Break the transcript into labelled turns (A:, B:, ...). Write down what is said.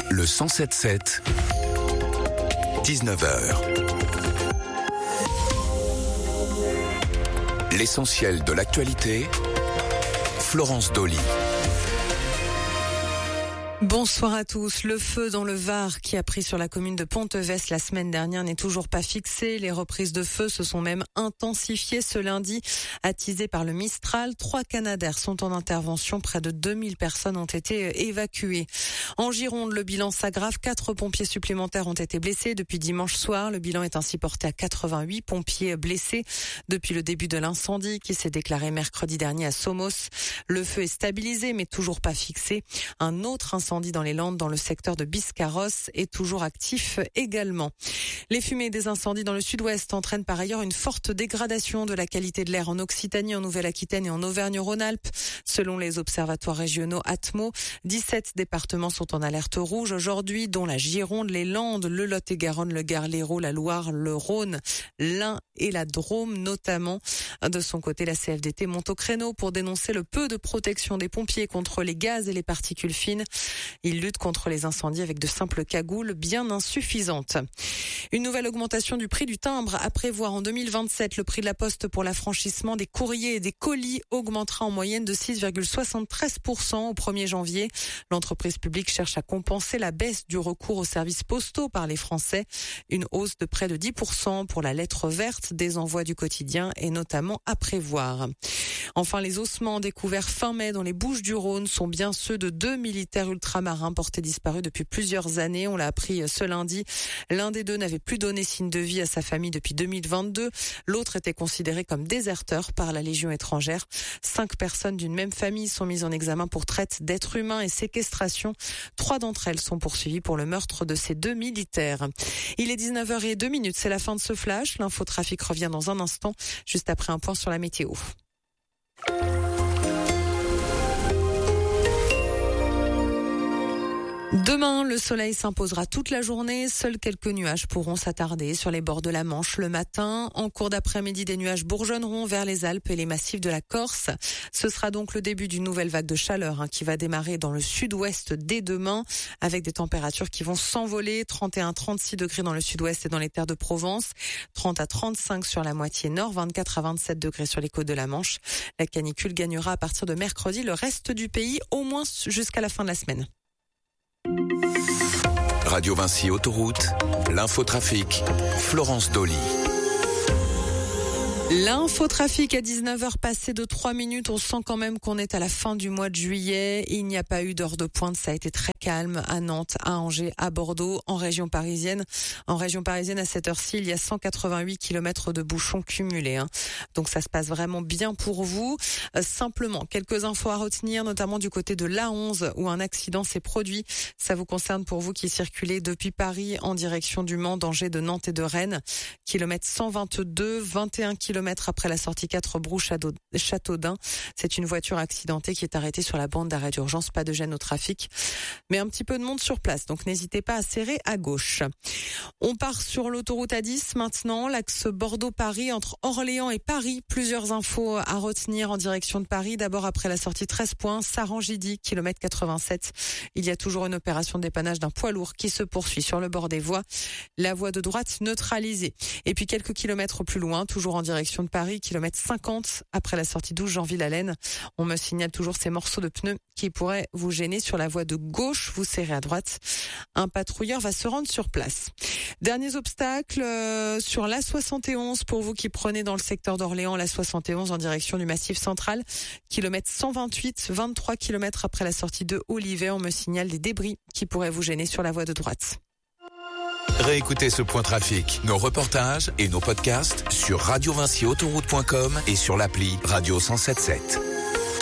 A: Le 107.7, 19h. L'essentiel de l'actualité, Florence Dolly.
B: Bonsoir à tous. Le feu dans le Var qui a pris sur la commune de Ponteves la semaine dernière n'est toujours pas fixé. Les reprises de feu se sont même intensifiées ce lundi, attisées par le Mistral. 3 Canadair sont en intervention. Près de 2000 personnes ont été évacuées. En Gironde, le bilan s'aggrave. 4 pompiers supplémentaires ont été blessés depuis dimanche soir. Le bilan est ainsi porté à 88 pompiers blessés depuis le début de l'incendie qui s'est déclaré mercredi dernier à Somos. Le feu est stabilisé mais toujours pas fixé. Un autre incendie dans les Landes, dans le secteur de Biscarrosse, est toujours actif également. Les fumées des incendies dans le sud-ouest entraînent par ailleurs une forte dégradation de la qualité de l'air en Occitanie, en Nouvelle-Aquitaine et en Auvergne-Rhône-Alpes. Selon les observatoires régionaux Atmo, 17 départements sont en alerte rouge aujourd'hui, dont la Gironde, les Landes, le Lot-et-Garonne, le Gard, l'Hérault, la Loire, le Rhône, l'Ain et la Drôme notamment. De son côté, la CFDT monte au créneau pour dénoncer le peu de protection des pompiers contre les gaz et les particules fines. Ils luttent contre les incendies avec de simples cagoules bien insuffisantes. Une nouvelle augmentation du prix du timbre à prévoir en 2027. Le prix de la poste pour l'affranchissement des courriers et des colis augmentera en moyenne de 6,73% au 1er janvier. L'entreprise publique cherche à compenser la baisse du recours aux services postaux par les Français. Une hausse de près de 10% pour la lettre verte des envois du quotidien est notamment à prévoir. Enfin, les ossements découverts fin mai dans les Bouches-du-Rhône sont bien ceux de 2 militaires ultramarins portés disparus depuis plusieurs années. On l'a appris ce lundi. L'un des deux n'avait plus donné signe de vie à sa famille depuis 2022. L'autre était considéré comme déserteur par la Légion étrangère. 5 personnes d'une même famille sont mises en examen pour traite d'êtres humains et séquestration. 3 d'entre elles sont poursuivies pour le meurtre de ces 2 militaires. Il est 19h02, c'est la fin de ce flash. L'infotrafic revient dans un instant, juste après un point sur la météo. Demain, le soleil s'imposera toute la journée. Seuls quelques nuages pourront s'attarder sur les bords de la Manche le matin. En cours d'après-midi, des nuages bourgeonneront vers les Alpes et les massifs de la Corse. Ce sera donc le début d'une nouvelle vague de chaleur qui va démarrer dans le sud-ouest dès demain, avec des températures qui vont s'envoler. 31-36 degrés dans le sud-ouest et dans les terres de Provence, 30 à 35 sur la moitié nord, 24 à 27 degrés sur les côtes de la Manche. La canicule gagnera à partir de mercredi le reste du pays, au moins jusqu'à la fin de la semaine.
A: Radio Vinci Autoroute, l'infotrafic, Florence Dolly.
B: L'infotrafic à 19h passé de 3 minutes. On sent quand même qu'on est à la fin du mois de juillet. Il n'y a pas eu d'heure de pointe. Ça a été très calme à Nantes, à Angers, à Bordeaux, en région parisienne. En région parisienne, à cette heure-ci, il y a 188 km de bouchons cumulés. Donc ça se passe vraiment bien pour vous. Simplement, quelques infos à retenir, notamment du côté de l'A11 où un accident s'est produit. Ça vous concerne pour vous qui circulez depuis Paris en direction du Mans, d'Angers, de Nantes et de Rennes. Kilomètre 122, 21 km après la sortie 4 Brou-Châteaudun. C'est une voiture accidentée qui est arrêtée sur la bande d'arrêt d'urgence. Pas de gêne au trafic, mais un petit peu de monde sur place. Donc n'hésitez pas à serrer à gauche. On part sur l'autoroute A10 maintenant, l'axe Bordeaux-Paris entre Orléans et Paris. Plusieurs infos à retenir en direction de Paris. D'abord, après la sortie 13 points, Saran-Gidy, kilomètre 87. Il y a toujours une opération de dépannage d'un poids lourd qui se poursuit sur le bord des voies. La voie de droite neutralisée. Et puis quelques kilomètres plus loin, toujours en direction de Paris, kilomètre 50, après la sortie 12 Jean-Ville-Allen. On me signale toujours ces morceaux de pneus qui pourraient vous gêner sur la voie de gauche. Vous serrez à droite. Un patrouilleur va se rendre sur place. Derniers obstacles sur l'A71 pour vous qui prenez dans le secteur d'Orléans l'A71 en direction du Massif central. Kilomètre 128, 23 km après la sortie de Olivet. On me signale des débris qui pourraient vous gêner sur la voie de droite.
A: Réécoutez ce point trafic, nos reportages et nos podcasts sur radiovinciautoroute.com et sur l'appli Radio 107.7.